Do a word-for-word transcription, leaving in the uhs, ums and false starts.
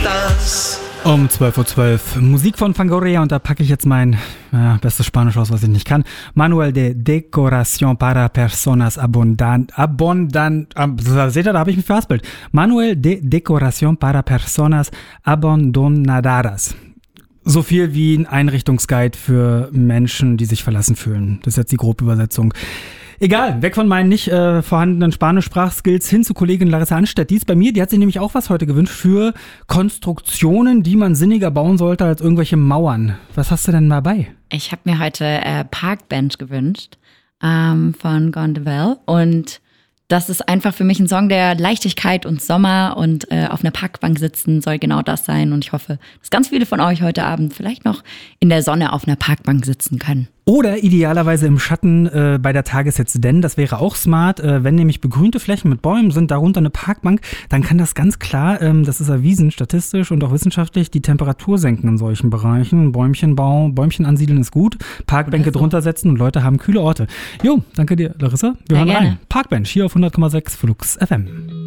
Donadas. Um zwölf Uhr zwölf. Musik von Fangoria und da packe ich jetzt mein ja, bestes Spanisch aus, was ich nicht kann. Manuel de Decoración para Personas Abundan... Abundan... Ab, seht ihr, da habe ich mich verhaspelt. Manuel de Decoración para Personas Abandonadas. So viel wie ein Einrichtungsguide für Menschen, die sich verlassen fühlen. Das ist jetzt die grobe Übersetzung. Egal, weg von meinen nicht äh, vorhandenen Spanisch-Sprachskills hin zu Kollegin Larissa Anstedt. Die ist bei mir, die hat sich nämlich auch was heute gewünscht für Konstruktionen, die man sinniger bauen sollte als irgendwelche Mauern. Was hast du denn mal bei? Ich habe mir heute äh, Parkbench gewünscht ähm, von Gondevel und das ist einfach für mich ein Song der Leichtigkeit und Sommer und äh, auf einer Parkbank sitzen soll genau das sein und ich hoffe, dass ganz viele von euch heute Abend vielleicht noch in der Sonne auf einer Parkbank sitzen können. Oder idealerweise im Schatten äh, bei der Tageshitze, denn das wäre auch smart, äh, wenn nämlich begrünte Flächen mit Bäumen sind, darunter eine Parkbank, dann kann das ganz klar, ähm, das ist erwiesen, statistisch und auch wissenschaftlich, die Temperatur senken in solchen Bereichen. Bäumchenbau, Bäumchen ansiedeln ist gut, Parkbänke drunter setzen und Leute haben kühle Orte. Jo, danke dir, Larissa. Wir Sehr hören gerne. rein. Parkbench hier auf hundert Komma sechs Flux F M.